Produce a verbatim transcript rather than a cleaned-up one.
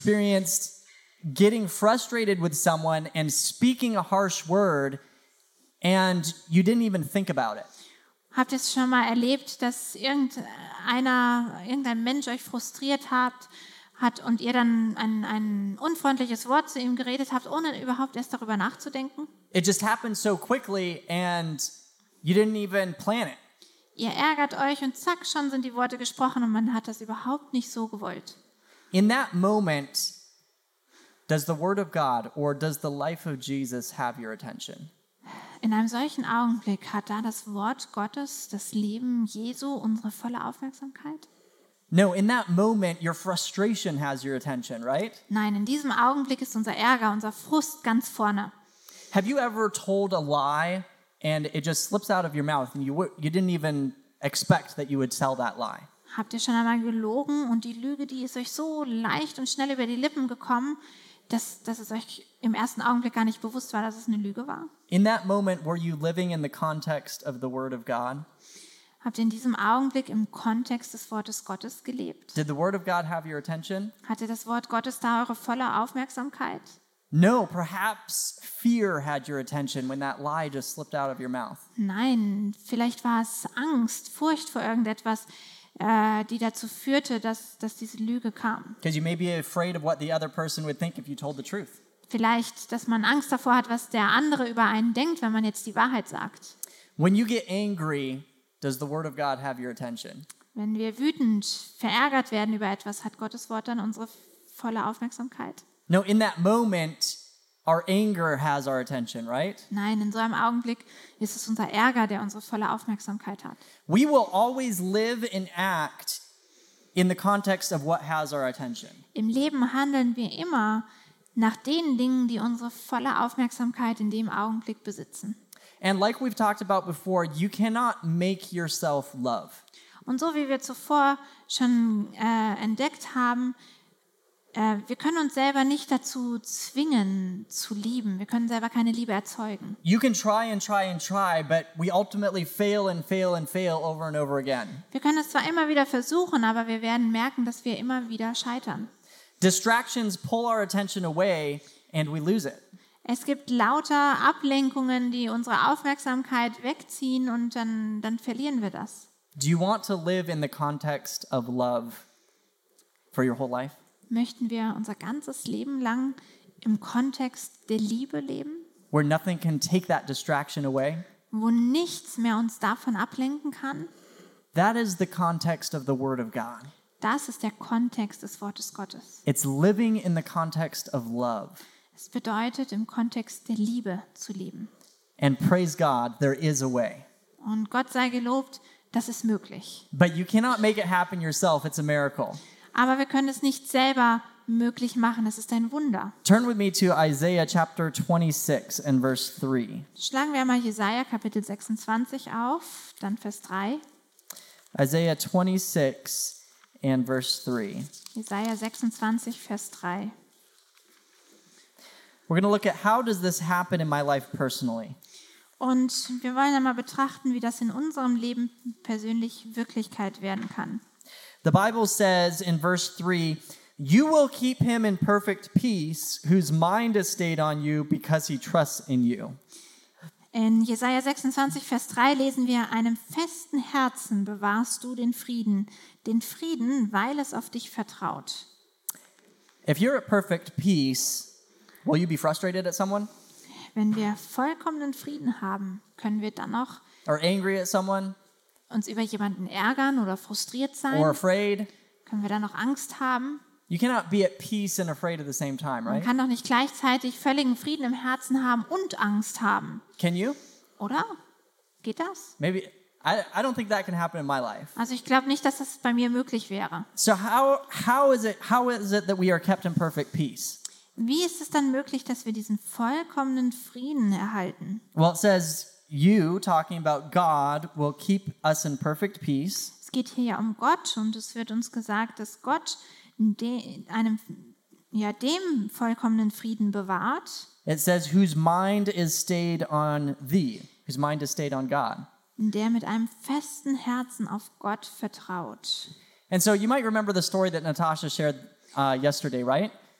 experienced getting frustrated with someone and speaking a harsh word and you didn't even think about it? Habt ihr es schon mal erlebt, dass irgendeiner, irgendein Mensch euch frustriert habt, hat und ihr dann ein, ein unfreundliches Wort zu ihm geredet habt, ohne überhaupt erst darüber nachzudenken? It just happened so quickly and you didn't even plan it. Ihr ärgert euch und zack, schon sind die Worte gesprochen und man hat das überhaupt nicht so gewollt. In that moment, does the word of God or does the life of Jesus have your attention? In einem solchen Augenblick hat da das Wort Gottes, das Leben Jesu, unsere volle Aufmerksamkeit? No, in that moment, your frustration has your attention, right? Nein, in diesem Augenblick ist unser Ärger, unser Frust ganz vorne. Have you ever told a lie and it just slips out of your mouth and you w- you didn't even expect that you would tell that lie? Habt ihr schon einmal gelogen und die Lüge, die ist euch so leicht und schnell über die Lippen gekommen, dass, dass es euch im ersten Augenblick gar nicht bewusst war, dass es eine Lüge war? In that moment, were you living in the context of the Word of God? Habt ihr in diesem Augenblick im Kontext des Wortes Gottes gelebt? Did the Word of God have your attention? Hatte das Wort Gottes da eure volle Aufmerksamkeit? No, perhaps fear had your attention when that lie just slipped out of your mouth. Nein, vielleicht war es Angst, Furcht vor irgendetwas, äh, die dazu führte, dass, dass diese Lüge kam. Because you may be afraid of what the other person would think if you told the truth. Vielleicht, dass man Angst davor hat, was der andere über einen denkt, wenn man jetzt die Wahrheit sagt. When you get angry, does the Word of God have your attention? Wenn wir wütend, verärgert werden über etwas, hat Gottes Wort dann unsere volle Aufmerksamkeit? No, in that moment, our anger has our attention, right? Nein, in so einem Augenblick ist es unser Ärger, der unsere volle Aufmerksamkeit hat. We will always live and act in the context of what has our attention. Im Leben handeln wir immer nach den Dingen, die unsere volle Aufmerksamkeit in dem Augenblick besitzen. And like we've talked about before, you cannot make yourself love. Und so wie wir zuvor schon äh, entdeckt haben, äh, wir können uns selber nicht dazu zwingen zu lieben. Wir können selber keine Liebe erzeugen. You can try and try and try, but we ultimately fail and fail and fail over and over again. Wir können es zwar immer wieder versuchen, aber wir werden merken, dass wir immer wieder scheitern. Distractions pull our attention away and we lose it. Es gibt lauter Ablenkungen, die unsere Aufmerksamkeit wegziehen und dann, dann verlieren wir das. Do you want to live in the context of love for your whole life? Möchten wir unser ganzes Leben lang im Kontext der Liebe leben, Where nothing can take that distraction away? wo nichts mehr uns davon ablenken kann? That is the context of the Word of God. Das ist der Kontext des Wortes Gottes. It's living in the context of love. Es bedeutet, im Kontext der Liebe zu leben. And praise God, there is a way. Und Gott sei gelobt, das ist möglich. But you cannot make it happen yourself. It's a miracle. Aber wir können es nicht selber möglich machen. Es ist ein Wunder. Turn with me to Isaiah chapter twenty-six and verse three. Schlagen wir einmal Jesaja Kapitel sechsundzwanzig auf, dann Vers drei. Isaiah twenty-six and verse three. Jesaja sechsundzwanzig, Vers drei. We're going to look at how does this happen in my life personally. Und wir wollen einmal betrachten, wie das in unserem Leben persönlich Wirklichkeit werden kann. The Bible says in verse three, you will keep him in perfect peace whose mind is stayed on you because he trusts in you. In Jesaja sechsundzwanzig, Vers drei lesen wir, einem festen Herzen bewahrst du den Frieden, den Frieden, weil es auf dich vertraut. If you're at perfect peace, will you be frustrated at someone? Wenn wir vollkommenen Frieden haben, können wir dann noch Or angry at someone? uns über jemanden ärgern oder frustriert Or sein? afraid? Können wir dann noch Angst haben? You cannot be at peace and afraid at the same time, Man right? kann doch nicht gleichzeitig völligen Frieden im Herzen haben und Angst haben, Can you? oder? Geht das? Maybe. I, I don't think that can happen in my life. Also ich glaube nicht, dass das bei mir möglich wäre. So how how is it how is it that we are kept in perfect peace? Wie ist es dann möglich, dass wir diesen vollkommenen Frieden erhalten? Well, it says you, talking about God, will keep us in perfect peace. Es geht hier ja um Gott und es wird uns gesagt, dass Gott de, einem, ja, dem vollkommenen Frieden bewahrt, It says whose mind is stayed on thee, whose mind is stayed on God. der mit einem festen Herzen auf Gott vertraut. And so you might remember the story that Natasha shared uh, yesterday, right?